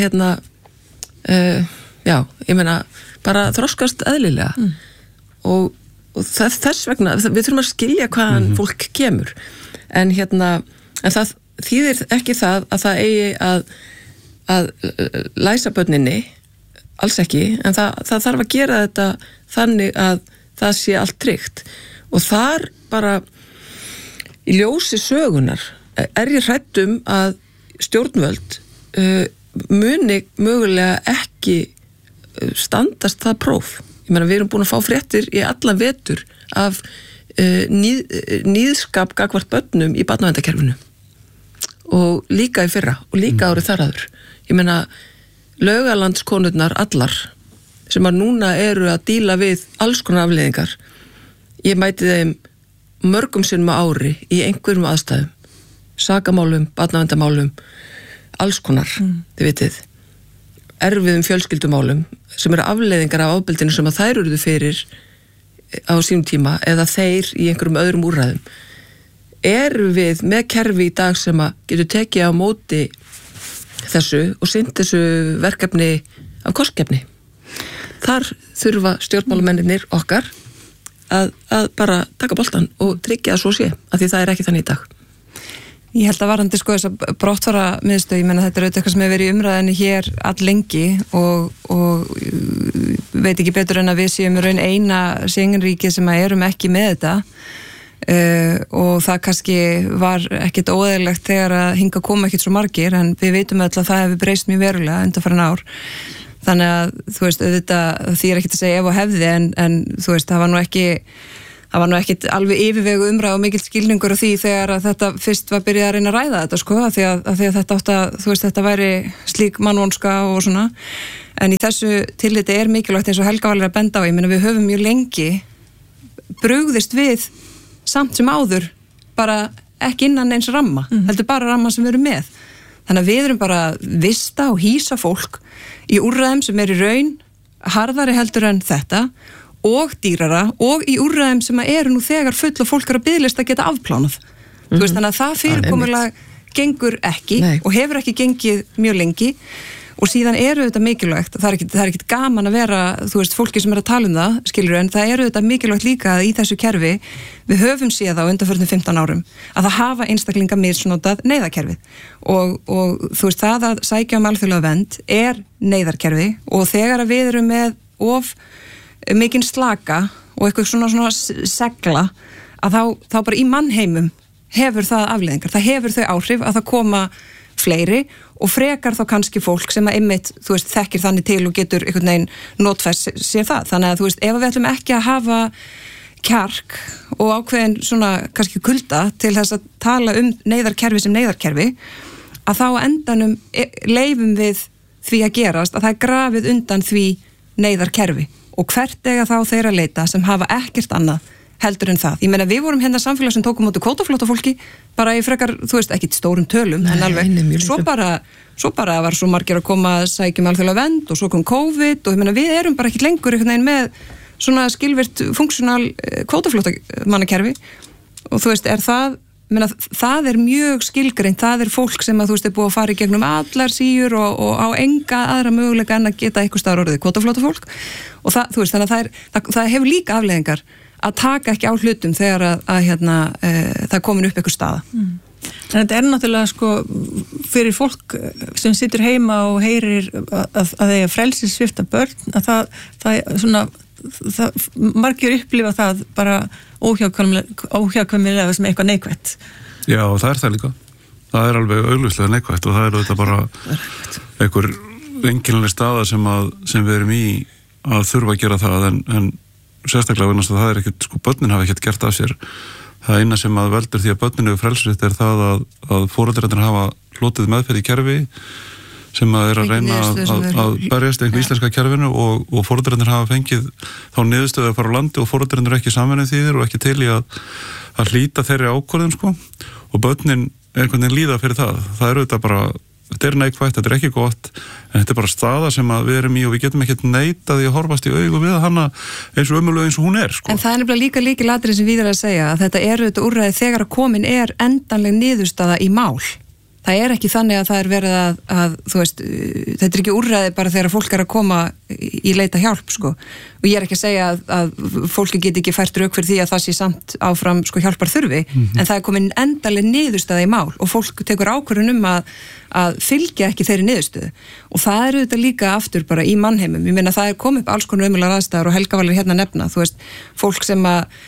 ég meina bara þroskast eðlilega og þess vegna við þurfum að skilja hvaðan fólk kemur en það þýðir ekki það að það eigi að læsa börninni alls ekki en það þarf að gera þetta þannig að það sé allt tryggt og þar bara í ljósi sögunar er ég hrædd að stjórnvöld muni mögulega ekki standast það próf. Ég meina við erum búin að fá fréttir í allan vetur af níðskap gagnvart börnum í barnaverndarkerfinu og líka í fyrra og líka árið þar áður. Ég meina Laugalandskonurnar allar sem að núna eru að díla við alls konar afleiðingar. Ég mæti þeim mörgum sinnum á ári í einhverjum aðstæðum, sakamálum, barnaverndarmálum, alls konar, þið vitið, erfiðum fjölskyldumálum sem eru afleiðingar af ofbeldinu sem að þær eruðu fyrir á sínum tíma eða þeir í einhverjum öðrum úrræðum. Erum við með kerfi í dag sem að getur tekið á móti þessu og sinnt þessu verkefni af kostgefni. Þar þurfa stjórnmálamennirnir okkar að bara taka boltan og tryggja að svo sé, af því það er ekki þannig í dag. Ég held að varandi sko þess að brottfara miðstöð, ég menna þetta er auðvitað eitthvað sem hefur verið í umræðinni hér all lengi og veit ekki betur en að við séum raun eina Schengen-ríki sem að erum ekki með þetta og það kannski var ekkit óeðlilegt þegar að hinga koma ekkit svo margir, en við veitum öll að það hefur breyst mjög verulega undanfarin ár. Þannig að, þú veist, auðvitað því ekkit að segja ef og hefði, en þú veist, það var nú ekkit alveg yfirvegu umræð og mikill skilningur á því þegar að þetta fyrst var byrjað að reyna að ræða þetta, sko, því að þetta átt að, þú veist, þetta væri slík mannvonska og svona. En í þessu tilliti mikilvægt eins og Helga var að benda á, ég meina við höfum mjög lengi brugðist við samt sem áður, bara ekki innan eins ramma, heldur bara ramma sem við erum með. Þannig að við erum bara að vista og hýsa fólk í úrræðum sem í raun harðari heldur en þetta og dýrara og í úrræðum sem eru nú þegar full og fólk að biðlista að geta afplánað. Þú veist, þannig að það fyrirkomulag gengur ekki og hefur ekki gengið mjög lengi. Og síðan þetta mikilvægt, það er ekkit gaman að vera, þú veist, fólki sem að tala um það, skilur, en það þetta mikilvægt líka að í þessu kerfi, við höfum séð á undanförnum 15 árum, að það hafa einstaklinga misnotað neyðarkerfið. Og þú veist, það að sækja alþjóðlega vernd neyðarkerfi og þegar að við erum með of mikinn slaka og eitthvað svona segla, að þá bara í mannheimum hefur það afleiðingar. Það hefur þau áhrif að það koma fleiri og frekar þá kannski fólk sem að einmitt, þú veist, þekkir þannig til og getur einhvern veginn notfæst sér það. Þannig að, þú veist, ef við ætlum ekki að hafa kjark og ákveðin svona kannski kulda til þess að tala neyðarkerfi sem neyðarkerfi, að þá á endanum leifum við því að gerast að það grafið undan því neyðarkerfi og hvert eiga þá þeirra leita sem hafa ekkert annað heldur en það. Ég meina, við vorum hérna samfélag sem tókum móti kvótaflóttafólki bara í frekar, þú veist, ekki stórum tölum, en alveg, svo bara var svo margir að koma að sækja alþjóðlega vernd og svo kom COVID og ég meina, við erum bara ekki lengur einhvern veginn með svona skilvirt funksjonal kvótaflóttamannakerfi og þú veist, það mjög skilgreint, það fólk sem að þú veist, búið að fara í gegnum allar síur og á enga aðra möguleika en að geta eitthvað staðar orðið kvótaflóttafólk og það, þú veist, þannig að það hefur líka afleiðingar að taka ekki á hlutum þegar það komin upp eitthvað staða. En þetta náttúrulega sko fyrir fólk sem situr heima og heyrir að þeir frelsi svipta börn, að það margir upplifa það bara óhjákvæmilega sem eitthvað neikvætt. Já, og það líka. Það alveg augljóslega neikvætt og það þetta bara einhver einkennileg staða sem við erum í að þurfa að gera það en sérstaklega vegna að það ekkert, sko, börnin hafa ekkert gert af sér. Það eina sem að veldur því að börnin hefur frelsritt það að foreldrarnir hafa hlotið meðferð í kerfi sem að að reyna að berjast einhver íslenska kerfinu og foreldrarnir hafa fengið þá niðurstöðu að fara á landi og foreldrarnir ekki samvinnið þýðir og ekki til í að hlíta þeirri ákvörðun, sko, og börnin einhvern veginn líða fyrir það. Það þetta bara, þetta neikvætt, þetta ekki gott, en þetta bara staða sem að við erum í og við getum ekkert neitað í að horfast í augu við hana eins og ömurlega eins og hún sko. En það nefnilega líka lykilatriði sem við erum að segja að þetta þetta úrræði þegar að komin endanleg niðurstaða í mál. Það ekki þannig að það verið að þú veist, þetta ekki úrræði bara þegar fólk að koma í leita hjálp, sko. Og ég ekki að segja að fólki geti ekki fært rök fyrir því að það sé samt áfram, sko, hjálpar þurfi, en það komin endaleg niðurstaða í mál og fólk tekur ákvörðun að fylgja ekki þeirri niðurstöðu. Og það þetta líka aftur bara í mannheimum. Ég meina, það komið upp alls konar ömurlegar aðstæður og Helga var hérna að nefna, þú veist, fólk sem að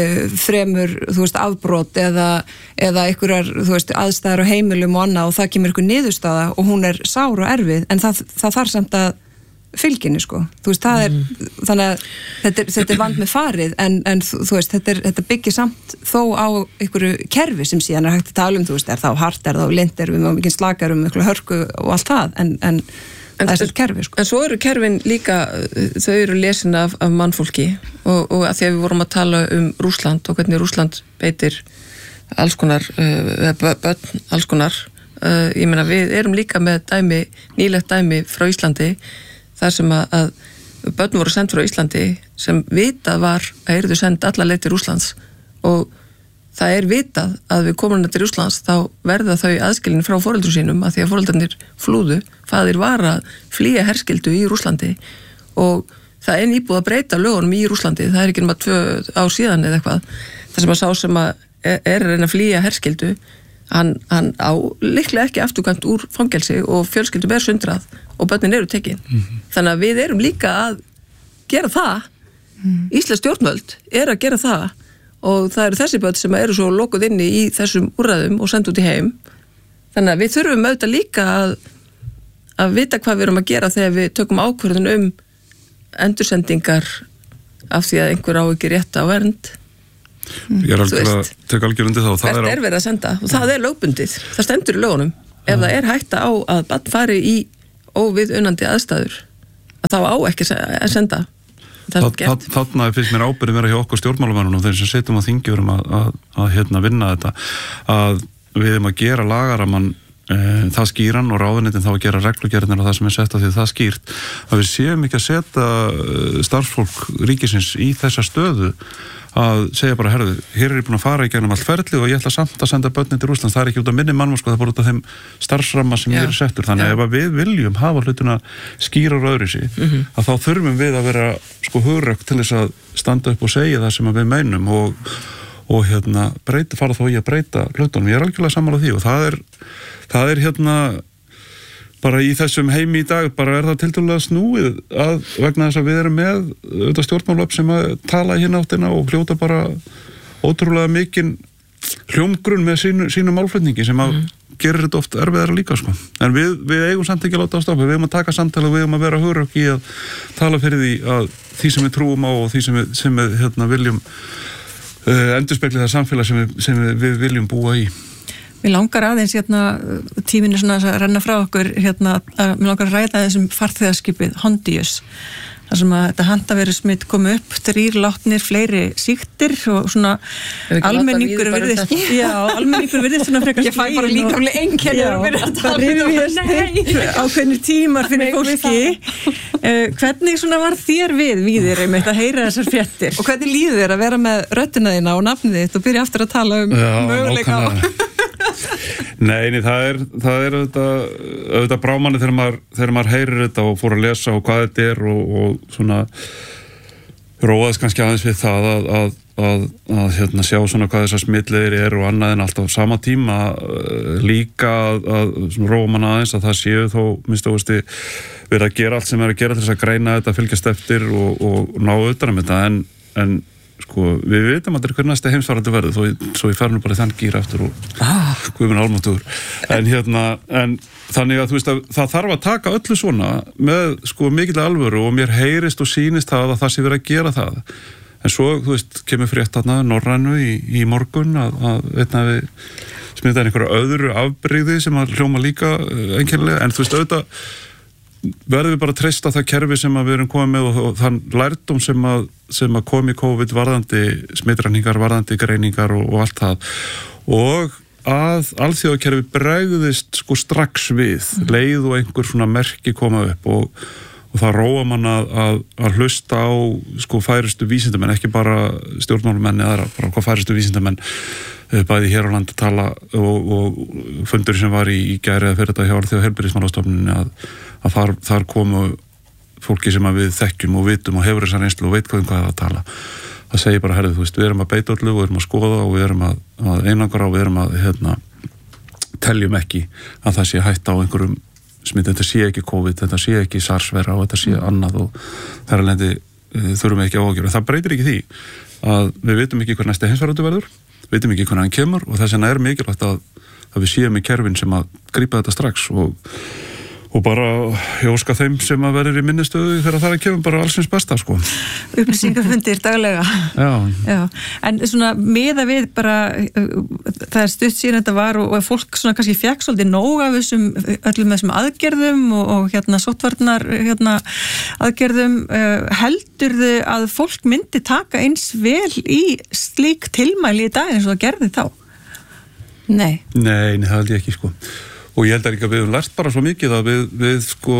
fremur, þú veist, afbrot eða einhverjar, þú veist, aðstæður á heimilum og annað og það kemur einhver niðurstaða og hún sár og erfið, en það þarf samt að fylginni, sko. Þú veist, þannig að þetta vand með farið, en þú veist, þetta byggir samt þó á einhverju kerfi sem síðan hægt að tala um, þú veist, þá hart, þá lind, við má mikið slakar miklu hörku og allt það, en það þetta kerfi, sko. En svo kerfin líka, þau lesin af mannfólki og að því að við vorum að tala um Rússland og hvernig Rússland beitir alls konar, börn, alls konar. Ég meina, við erum líka með nýlegt dæmi frá Íslandi, þar sem að börn voru send frá Íslandi sem vitað var að yrðu send alla leið til Rússlands og það vitað að við komum til Rússlands þá verða þau aðskilin frá foreldrum sínum að því að foreldrarnir flúðu, faðir var að flýja herskildu í Rússlandi og það nýbúið að breyta lögunum í Rússlandi, það ekki nema 2 ár síðan eða eitthvað, það sem að sá sem að að reyna að flýja herskildu hann á líklega ekki afturkvæmt úr fangelsi og fjölskyldum sundrað og börnin eru tekin. Þannig að við erum líka að gera það. Íslensk stjórnvöld að gera það og það eru þessi börn sem eru svo lokuð inni í þessum úrræðum og senda út í heim. Þannig að við þurfum auðvitað líka að vita hvað við erum að gera þegar við tökum ákvörðun endursendingar af því að einhver á ekki rétt á vernd. Ég alveg tek algjör undir það. Hvert verið að senda og það lögbundið. Það stendur í lögunum. Ef það hætta á að barn fari í óviðunandi aðstæður, að þá á ekki að senda. Þarna finnst mér ábyrgð vera hjá okkur stjórnmálamönnum og þeir sem setjum á þingi að vinna þetta, að við erum að gera lagaramann það skýran og ráðuneytin þá að gera reglugerðinir og það sem sett á því það skýrt, að við séum ekki að setja starfsfólk ríkisins í þessa stöðu að segja bara, herðu, hér er ég búin að fara í gegnum allt ferlið og ég ætla samt að senda börnin til Rússlands, það er ekki út af minni mannvorku, það er bara út af þeim starfsramma sem ég er settur, þannig ef við viljum hafa hlutuna skýra og öðruvísi, að þá þurfum við að vera hugrökk til þess að standa upp og segja það sem við meinum og fara þá í að breyta hlutunum. Ég er algjörlega sammála því og það er bara í þessum heimi í dag, bara er það tiltölulega snúið að vegna þess að við erum með stjórnmálöfn sem að tala í áttina og hljóta bara ótrúlega mikinn hljómgrunn með sínu málflutningi sem að gerir þetta oft erfiðara líka, sko. En við eigum samt ekki að láta á stoppa, við eigum að taka samtala og við eigum að vera hugrökk í að tala fyrir því sem við trúum á og því sem við viljum endurspegli það samfélag sem við viljum búa í. Mér langar aðeins, tíminn er svona að renna frá okkur, mér langar að ræða þessum farþegaskipið Hondius, þar sem að þetta handaverusmit komu upp, 3 látnir, fleiri sýktir og svona almenningur virðist svona frekar. Ég fæ bara líkamlega einkenni og verið að tala ákveðnir tímar fyrir fólki. Hvernig svona var þér við einmitt að heyra þessar fréttir? Og hvernig líður þér að vera með röddina þína og nafnið þitt og byrja aftur að tala möguleika á? Nei, það er auðvitað brámanni þegar maður heyrir þetta og fór að lesa og hvað þetta er og svona róaðist kannski aðeins við það að sjá svona hvað þessar smitleiðir er og annað en alltaf sama tíma líka að róa mann aðeins að það séu þó minnst óvisti verið að gera allt sem er að gera til þess að greina þetta, fylgjast eftir og ná utan þetta en sko, við vitum að þetta er hver næsta heimsfaraldur verður, svo ég fer nú bara í þann gíra aftur og guðminn almáttugur. En þannig að þú veist að það þarf að taka öllu svona með sko mikill alvöru og mér heyrist og sýnist það að það sé verið að gera það. En svo, þú veist, kemur frétt þarna Norrænu í morgun að við smita einhverju öðru afbrigði sem að hljóma líka einkennilega, en þú veist, auðvitað verðum við bara að treysta það kerfi sem við erum komið með og þann lærdóm sem að kom í COVID varðandi smitrakningar, varðandi greiningar og allt það og að alþjóðakerfi bregðist sko strax við leið og einhver svona merki koma upp og það róa mann að hlusta á sko færustu vísindamenn, ekki bara stjórnmálumenn eða bara hvað færustu vísindamenn bæði hér á landi að tala og fundur sem var í gæri eða fyrir þetta hjá Alþjóðaheilbrigðismálastofnuninni að þar komu fólki sem við þekkjum og vitum og hefur þessar reynslu og veit hvað það að tala. Það segir bara, herðu, þú veist, við erum að beita öllu og við erum að skoða og við erum að einangra og við erum að teljum ekki að það sé hætta á einhverjum smitt, þetta sé ekki COVID, þetta sé ekki SARS-vera og þetta sé annað og þar að lendi þurfum við ekki áhugjur. Það breytir ekki því að við vitum ekki hver næsta heimsfaraldur verður, vitum ekki hvernig hann kemur og þess vegna er mikilvægt að við séum í kerfin sem að grípa þetta strax og bara ég óska þeim sem að verður í minnistöðu þegar það er að kemur bara allsins besta, sko. Upplýsingafundir daglega. Já. En svona miða við bara, það er stutt síðan þetta var og fólk svona kannski fekk svolítið nóg af öllum þessum aðgerðum og sóttvarnar aðgerðum. Heldurðu að fólk myndi taka eins vel í slík tilmæli í dag eins og það gerði þá? Nei, það held ég ekki, sko. Og ég held að við höfum lært bara svo mikið að við sko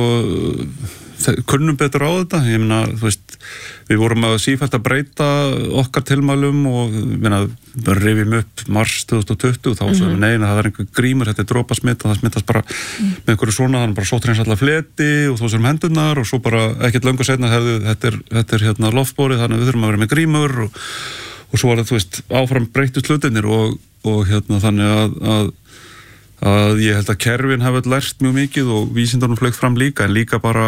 kunnum betur á þetta. Ég meina, þú veist, við vorum að sífellt að breyta okkar tilmælum og bara rifjum upp mars 2020 þá svo neina það er einhver grímur, þetta er dropasmitt og það smittast bara með einhverju svona, þannig bara sótreins allar fleti og þú séum hendurnar og svo bara ekkert löngu seinna þetta er loftbórið, þannig við þurfum að vera með grímur og svo var það, þú veist, áfram breytust hlutinir og þannig að ég held að kerfin hafi lært mjög mikið og vísindunum flögt fram líka en líka bara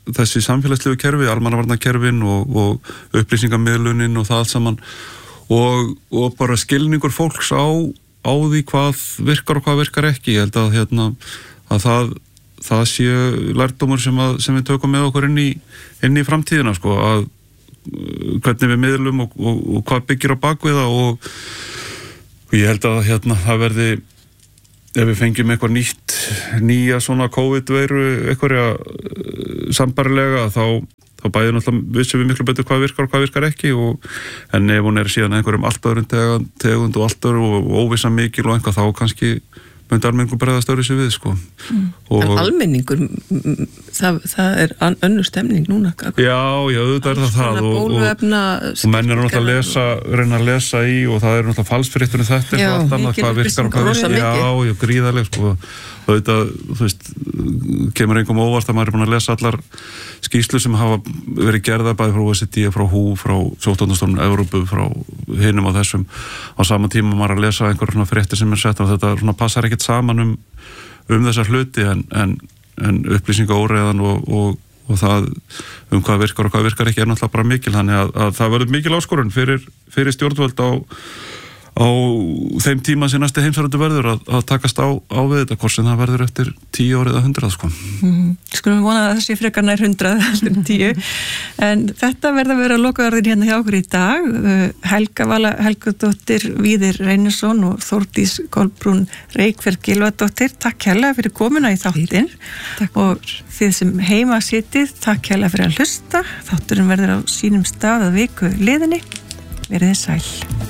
þessi samfélagslegu kerfi, almannavarnakerfin og upplýsingamiðlunin og það allt saman og bara skilningur fólks á því hvað virkar og hvað virkar ekki. Ég held að það sé lærdómur sem við tökum með okkur inn í framtíðina, sko, að hvernig við miðlum og hvað byggir á bakviða og ég held að það verði, ef við fengjum eitthvað nýja svona COVID-veiru, eitthvað sambarilega, þá bæði náttúrulega vissum við miklu betur hvað virkar og hvað virkar ekki en ef hún síðan einhverjum allt öðrum tegund og allt öðru og óvissa mikil og einhvað, þá kannski myndi almenningur bregðast öðru sig við, sko. En almenningur, það er önnur stemning núna. Já, auðvitað það og menn náttúrulega reyna að lesa í og það náttúrulega falsfréttur þetta og allt annað, hvað virkar og hvað virkar. Já, gríðarlega, sko. Auðvitað, þú veist, kemur einhverjum óvart að maður búin að lesa allar skýrslu sem hafa verið gerðar bæði frá OECD, frá WHO, frá Sóttvarnastofnun Evrópu, frá hinum á þessum á sama tíma maður að lesa einhver svona fréttir sem sett og þetta svona passar ekkert saman um þessar hluti en upplýsingaóreiðan og það hvað virkar og hvað virkar ekki náttúrulega bara mikil, þannig að það verður mikil áskorun fyrir stjórnvöld á þeim tíma sem næsti heimsfaraldur verður að takast á við þetta, hvort sem það verður eftir 10 árið eða 100, sko. Skulum við vona að það sé frekar nær 100 eftir 10, en þetta verður að vera lokaorðin hérna hjá okkur í dag. Helga Vala Helgadóttir, Víðir Reynisson og Þórdís Kolbrún Reykfjörð Gylfadóttir, takk hérlega fyrir komuna í þáttinn og þið sem heima sitið, takk hérlega fyrir að hlusta. Þátturinn verður á sínum stað að viku liðinni. Verið þið sæl.